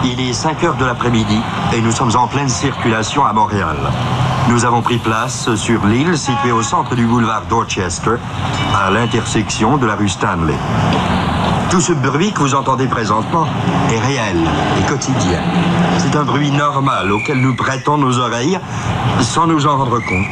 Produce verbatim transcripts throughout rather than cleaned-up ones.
Il est cinq heures de l'après-midi et nous sommes en pleine circulation à Montréal. Nous avons pris place sur l'île située au centre du boulevard Dorchester, à l'intersection de la rue Stanley. Tout ce bruit que vous entendez présentement est réel et quotidien. C'est un bruit normal auquel nous prêtons nos oreilles sans nous en rendre compte.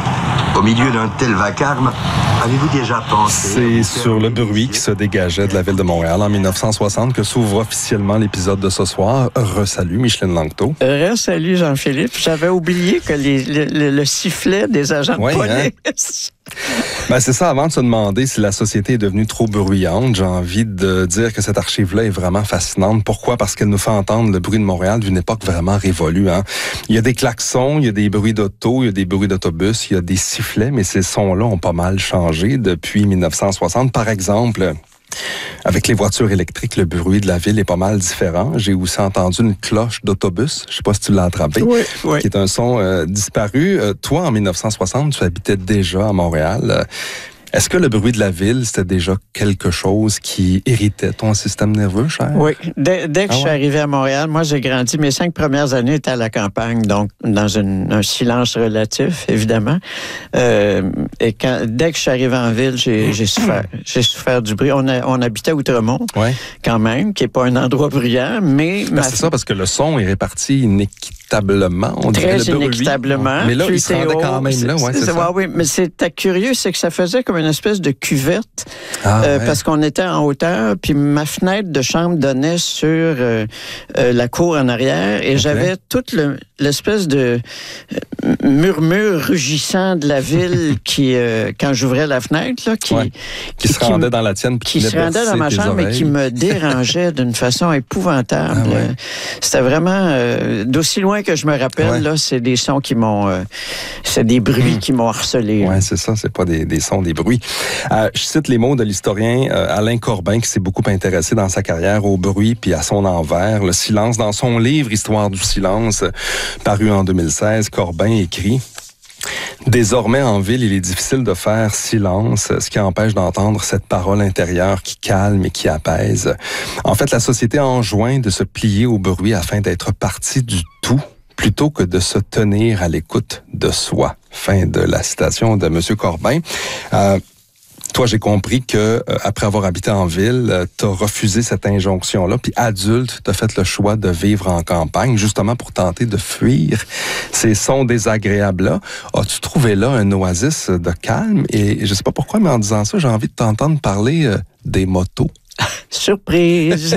Au milieu d'un tel vacarme, avez-vous déjà pensé... C'est sur le bruit qui se dégageait de la ville de Montréal en dix-neuf cent soixante que s'ouvre officiellement l'épisode de ce soir. Re-salut, Micheline Langto. Re-salut, Jean-Philippe. J'avais oublié que les, le, le, le sifflet des agents ouais, de police... Hein? Ben c'est ça, avant de se demander si la société est devenue trop bruyante, j'ai envie de dire que cette archive-là est vraiment fascinante. Pourquoi? Parce qu'elle nous fait entendre le bruit de Montréal d'une époque vraiment révolue. Hein? Il y a des klaxons, il y a des bruits d'auto, il y a des bruits d'autobus, il y a des sifflets, mais ces sons-là ont pas mal changé depuis dix-neuf cent soixante. Par exemple... Avec les voitures électriques, le bruit de la ville est pas mal différent. J'ai aussi entendu une cloche d'autobus, je sais pas si tu l'as attrapé, oui, oui. qui est un son euh, disparu. Euh, toi, en dix-neuf cent soixante, tu habitais déjà à Montréal. Euh, Est-ce que le bruit de la ville, c'était déjà quelque chose qui irritait ton système nerveux, cher? Oui. Dès, dès que ah je suis ouais? arrivé à Montréal, moi, j'ai grandi. Mes cinq premières années étaient à la campagne, donc dans une, un silence relatif, évidemment. Euh, et quand, dès que je suis arrivé en ville, j'ai, j'ai souffert. J'ai souffert du bruit. On, a, on habitait à Outremont, ouais. quand même, qui n'est pas un endroit bruyant, mais... Ben, ma... C'est ça, parce que le son est réparti inéquitablement. On Très dirait le inéquitablement. Mais là, il se rendait quand même là, ouais, c'est, c'est ça. Oui, mais c'était curieux, c'est que ça faisait comme une espèce de cuvette, ah, euh, ouais. parce qu'on était en hauteur, puis ma fenêtre de chambre donnait sur euh, euh, la cour en arrière, et okay. j'avais toute le, l'espèce de euh, murmure rugissant de la ville qui, euh, quand j'ouvrais la fenêtre, là, qui, ouais. qui, qui se rendait qui, dans la tienne, qui se rendait dans ma chambre, mais qui me dérangeait d'une façon épouvantable. Ah, ouais. C'était vraiment euh, d'aussi loin que je me rappelle, ouais. là, c'est des sons qui m'ont, euh, c'est des bruits mmh. qui m'ont harcelé. Oui, c'est ça, c'est pas des, des sons, des bruits. Euh, je cite les mots de l'historien euh, Alain Corbin, qui s'est beaucoup intéressé dans sa carrière au bruit puis à son envers, le silence. Dans son livre « Histoire du silence », paru en deux mille seize, Corbin écrit « Désormais, en ville, il est difficile de faire silence, ce qui empêche d'entendre cette parole intérieure qui calme et qui apaise. En fait, la société enjoint de se plier au bruit afin d'être partie du tout, plutôt que de se tenir à l'écoute de soi. » Fin de la citation de M. Corbin. Euh, Toi, j'ai compris que euh, après avoir habité en ville, euh, tu as refusé cette injonction-là, puis adulte, tu as fait le choix de vivre en campagne, justement pour tenter de fuir ces sons désagréables-là. As-tu trouvé là un oasis de calme? Et je sais pas pourquoi, mais en disant ça, j'ai envie de t'entendre parler euh, des motos. Surprise!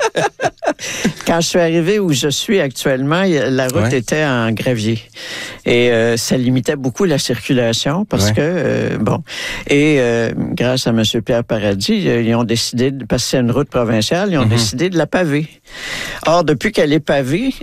Quand je suis arrivé où je suis actuellement, la route ouais. était en gravier. Et euh, ça limitait beaucoup la circulation parce ouais. que, euh, bon, et euh, grâce à M. Pierre Paradis, ils ont décidé, de, parce que c'est une route provinciale, ils ont mm-hmm. décidé de la paver. Or, depuis qu'elle est pavée,